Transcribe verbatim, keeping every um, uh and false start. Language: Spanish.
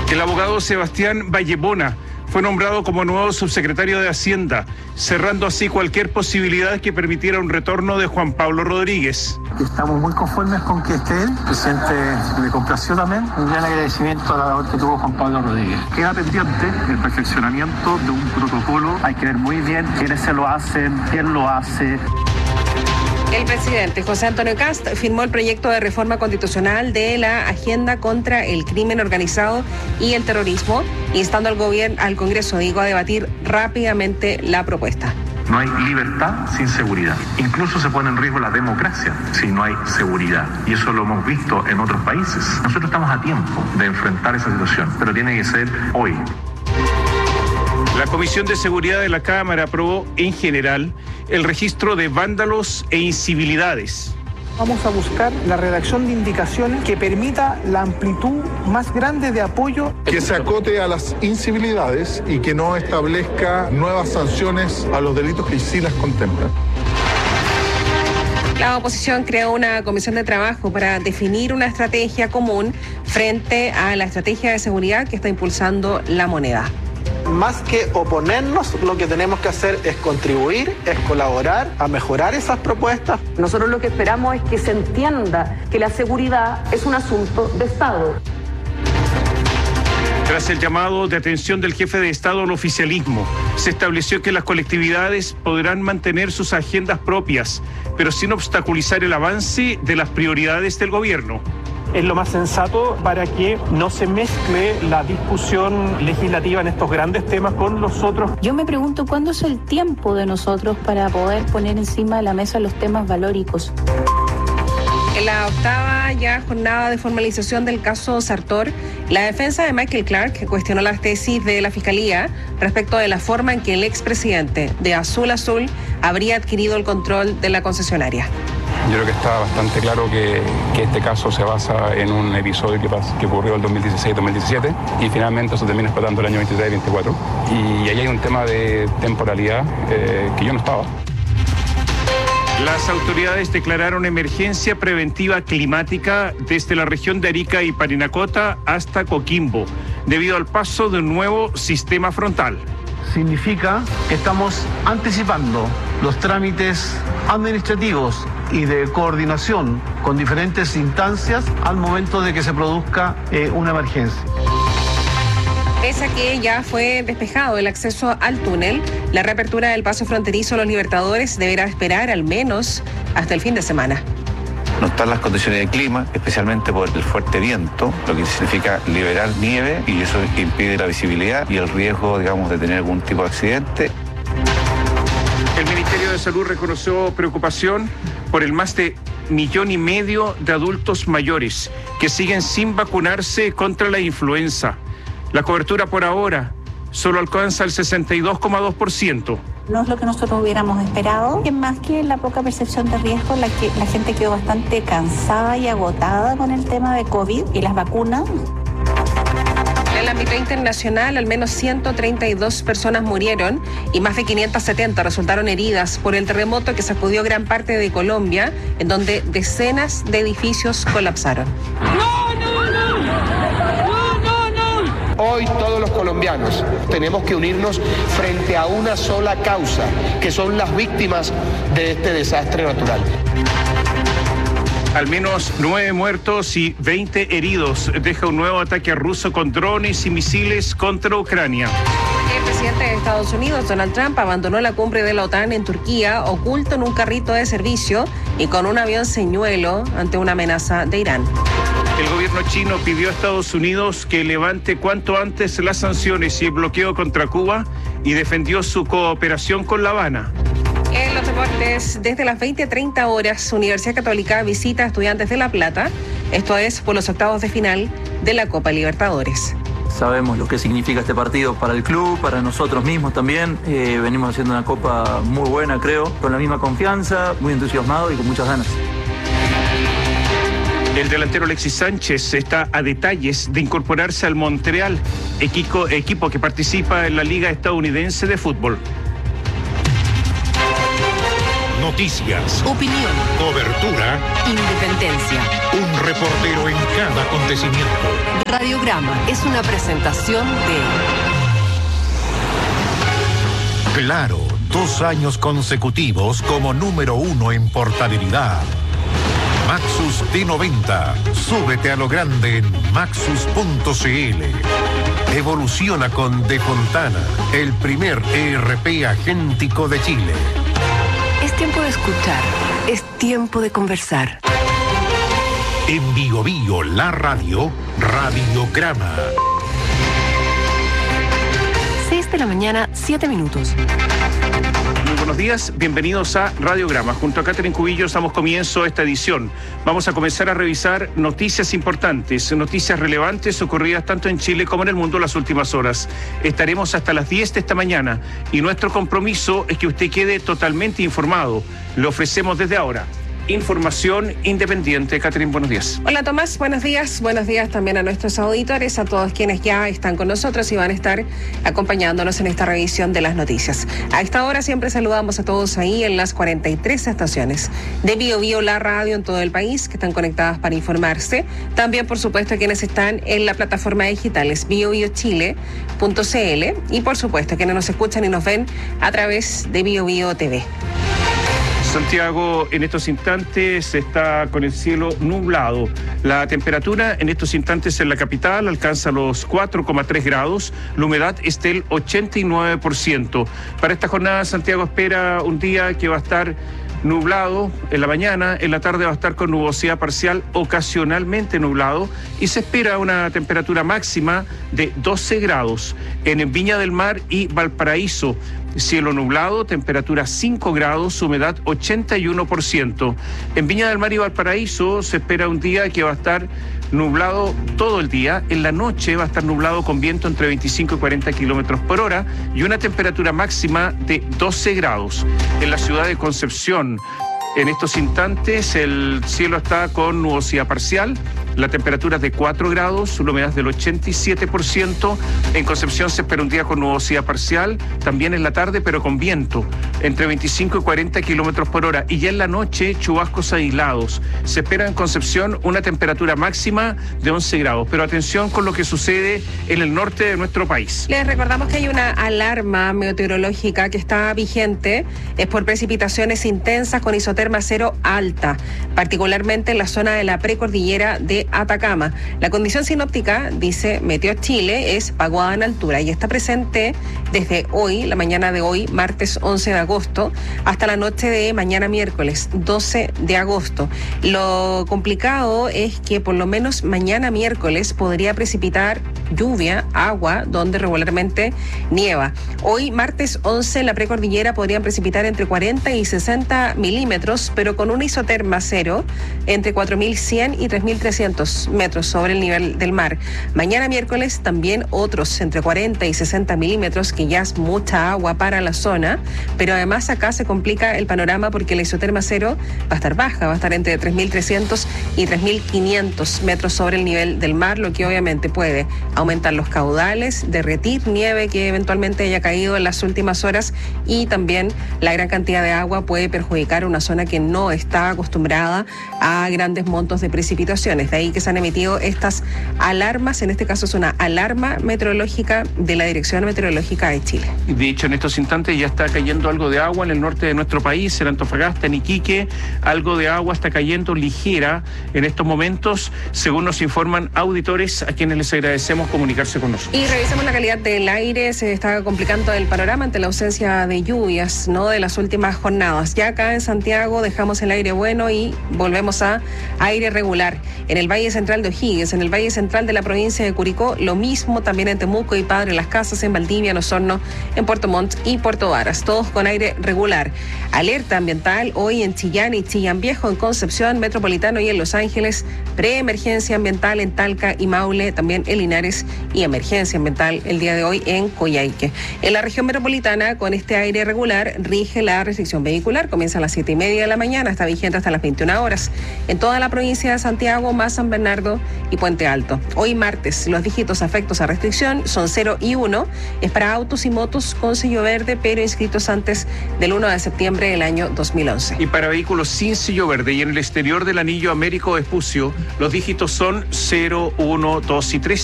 El abogado Sebastián Vallebona fue nombrado como nuevo subsecretario de Hacienda, cerrando así cualquier posibilidad que permitiera un retorno de Juan Pablo Rodríguez. Estamos muy conformes con que esté él. El presidente le complació también. Un gran agradecimiento a la labor que tuvo Juan Pablo Rodríguez. Queda pendiente el perfeccionamiento de un protocolo. Hay que ver muy bien quiénes se lo hacen, quién lo hace. El presidente José Antonio Kast firmó el proyecto de reforma constitucional de la Agenda contra el Crimen Organizado y el Terrorismo, instando al gobierno, al Congreso, digo, a debatir rápidamente la propuesta. No hay libertad sin seguridad. Incluso se pone en riesgo la democracia si no hay seguridad. Y eso lo hemos visto en otros países. Nosotros estamos a tiempo de enfrentar esa situación, pero tiene que ser hoy. La Comisión de Seguridad de la Cámara aprobó en general el registro de vándalos e incivilidades. Vamos a buscar la redacción de indicaciones que permita la amplitud más grande de apoyo. Que se acote a las incivilidades y que no establezca nuevas sanciones a los delitos que sí las contemplan. La oposición creó una comisión de trabajo para definir una estrategia común frente a la estrategia de seguridad que está impulsando la moneda. Más que oponernos, lo que tenemos que hacer es contribuir, es colaborar a mejorar esas propuestas. Nosotros lo que esperamos es que se entienda que la seguridad es un asunto de Estado. Tras el llamado de atención del jefe de Estado al oficialismo, se estableció que las colectividades podrán mantener sus agendas propias, pero sin obstaculizar el avance de las prioridades del gobierno. Es lo más sensato para que no se mezcle la discusión legislativa en estos grandes temas con los otros. Yo me pregunto cuándo es el tiempo de nosotros para poder poner encima de la mesa los temas valóricos. En la octava ya jornada de formalización del caso Sartor, la defensa de Michael Clark cuestionó las tesis de la Fiscalía respecto de la forma en que el expresidente de Azul Azul habría adquirido el control de la concesionaria. Yo creo que está bastante claro que, que este caso se basa en un episodio que, pas, que ocurrió el dos mil dieciséis dos mil diecisiete y finalmente eso termina explotando el año veintitrés veinticuatro. Y ahí hay un tema de temporalidad eh, que yo no estaba. Las autoridades declararon emergencia preventiva climática desde la región de Arica y Parinacota hasta Coquimbo, debido al paso de un nuevo sistema frontal. Significa que estamos anticipando los trámites administrativos y de coordinación con diferentes instancias al momento de que se produzca eh, una emergencia. Pese a que ya fue despejado el acceso al túnel, la reapertura del paso fronterizo a los Libertadores deberá esperar al menos hasta el fin de semana. No están las condiciones de clima, especialmente por el fuerte viento, lo que significa liberar nieve y eso impide la visibilidad y el riesgo, digamos, de tener algún tipo de accidente. El Ministerio de Salud reconoció preocupación por el más de millón y medio de adultos mayores que siguen sin vacunarse contra la influenza. La cobertura por ahora solo alcanza el sesenta y dos coma dos por ciento. No es lo que nosotros hubiéramos esperado. Es más que la poca percepción de riesgo, la, que, la gente quedó bastante cansada y agotada con el tema de COVID y las vacunas. En el ámbito internacional, al menos ciento treinta y dos personas murieron y más de quinientas setenta resultaron heridas por el terremoto que sacudió gran parte de Colombia, en donde decenas de edificios colapsaron. ¡No, no, no! ¡No, no, no! Hoy todos los colombianos tenemos que unirnos frente a una sola causa, que son las víctimas de este desastre natural. Al menos nueve muertos y veinte heridos deja un nuevo ataque ruso con drones y misiles contra Ucrania. El presidente de Estados Unidos, Donald Trump, abandonó la cumbre de la OTAN en Turquía, oculto en un carrito de servicio y con un avión señuelo ante una amenaza de Irán. El gobierno chino pidió a Estados Unidos que levante cuanto antes las sanciones y el bloqueo contra Cuba y defendió su cooperación con La Habana. En los deportes, desde las veinte treinta horas, Universidad Católica visita a Estudiantes de La Plata, esto es por los octavos de final de la Copa Libertadores. Sabemos lo que significa este partido para el club, para nosotros mismos también. Eh, venimos haciendo una copa muy buena, creo, con la misma confianza, muy entusiasmado y con muchas ganas. El delantero Alexis Sánchez está a detalles de incorporarse al Montreal, equipo, equipo que participa en la Liga Estadounidense de Fútbol. Noticias, opinión, cobertura, independencia. Un reportero en cada acontecimiento. Radiograma es una presentación de... Claro, dos años consecutivos como número uno en portabilidad. Maxus T noventa. Súbete a lo grande en maxus punto c l. Evoluciona con De Fontana, el primer E R P agéntico de Chile. Es tiempo de escuchar, es tiempo de conversar. En Bio Bio, la radio, Radiograma. seis de la mañana, siete minutos. Muy buenos días, bienvenidos a Radiograma. Junto a Catherine Cubillos damos comienzo a esta edición. Vamos a comenzar a revisar noticias importantes, noticias relevantes ocurridas tanto en Chile como en el mundo en las últimas horas. Estaremos hasta las diez de esta mañana y nuestro compromiso es que usted quede totalmente informado. Le ofrecemos desde ahora información independiente. Catherine, buenos días. Hola Tomás, buenos días. Buenos días también a nuestros auditores, a todos quienes ya están con nosotros y van a estar acompañándonos en esta revisión de las noticias. A esta hora siempre saludamos a todos ahí en las cuarenta y tres estaciones de Bio Bio, la radio en todo el país, que están conectadas para informarse. También, por supuesto, quienes están en la plataforma digital es bio bio chile punto c l y, por supuesto, quienes nos escuchan y nos ven a través de Bio Bio T V. Santiago en estos instantes está con el cielo nublado. La temperatura en estos instantes en la capital alcanza los cuatro coma tres grados. La humedad es del ochenta y nueve por ciento. Para esta jornada Santiago espera un día que va a estar nublado en la mañana, en la tarde va a estar con nubosidad parcial, ocasionalmente nublado, y se espera una temperatura máxima de doce grados. En Viña del Mar y Valparaíso, cielo nublado, temperatura cinco grados, humedad ochenta y uno por ciento. En Viña del Mar y Valparaíso se espera un día que va a estar nublado todo el día. En la noche va a estar nublado con viento entre veinticinco y cuarenta kilómetros por hora y una temperatura máxima de doce grados. En la ciudad de Concepción, en estos instantes el cielo está con nubosidad parcial, la temperatura es de cuatro grados, la humedad es del ochenta y siete por ciento. En Concepción se espera un día con nubosidad parcial, también en la tarde, pero con viento, entre veinticinco y cuarenta kilómetros por hora. Y ya en la noche, chubascos aislados. Se espera en Concepción una temperatura máxima de once grados. Pero atención con lo que sucede en el norte de nuestro país. Les recordamos que hay una alarma meteorológica que está vigente. Es por precipitaciones intensas con isoterma cero alta, particularmente en la zona de la precordillera de Atacama. La condición sinóptica, dice Meteo Chile, es vaguada en altura y está presente desde hoy, la mañana de hoy, martes once de agosto, hasta la noche de mañana miércoles doce de agosto. Lo complicado es que por lo menos mañana miércoles podría precipitar lluvia, agua, donde regularmente nieva. Hoy, martes once, en la precordillera podrían precipitar entre cuarenta y sesenta milímetros, pero con una isoterma cero entre cuatro mil cien y tres mil trescientos metros sobre el nivel del mar. Mañana miércoles también otros entre cuarenta y sesenta milímetros, que ya es mucha agua para la zona, pero además acá se complica el panorama porque la isoterma cero va a estar baja, va a estar entre tres mil trescientos y tres mil quinientos metros sobre el nivel del mar, lo que obviamente puede aumentar los caudales, derretir nieve que eventualmente haya caído en las últimas horas, y también la gran cantidad de agua puede perjudicar una zona que no está acostumbrada a grandes montos de precipitaciones. De ahí que se han emitido estas alarmas. En este caso es una alarma meteorológica de la Dirección Meteorológica de Chile. De hecho, en estos instantes ya está cayendo algo de agua en el norte de nuestro país, en Antofagasta, en Iquique. Algo de agua está cayendo ligera en estos momentos, según nos informan auditores, a quienes les agradecemos comunicarse con nosotros. Y revisamos la calidad del aire. Se está complicando el panorama ante la ausencia de lluvias, ¿no?, de las últimas jornadas. Ya acá en Santiago dejamos el aire bueno y volvemos a aire regular. En el Valle Central de O'Higgins, en el Valle Central de la provincia de Curicó, lo mismo también en Temuco y Padre Las Casas, en Valdivia, en Osorno, en Puerto Montt y Puerto Varas, todos con aire regular. Alerta ambiental hoy en Chillán y Chillán Viejo, en Concepción, Metropolitano y en Los Ángeles, preemergencia ambiental en Talca y Maule, también en Linares, y emergencia ambiental el día de hoy en Coyhaique. En la región metropolitana, con este aire regular, rige la restricción vehicular, comienza a las siete y media de la mañana, está vigente hasta las veintiuna horas. En toda la provincia de Santiago, más San Bernardo y Puente Alto. Hoy martes, los dígitos afectos a restricción son cero y uno. Es para autos y motos con sello verde, pero inscritos antes del uno de septiembre del año dos mil once. Y para vehículos sin sello verde y en el exterior del anillo Américo Vespucio, los dígitos son cero, uno, dos y tres.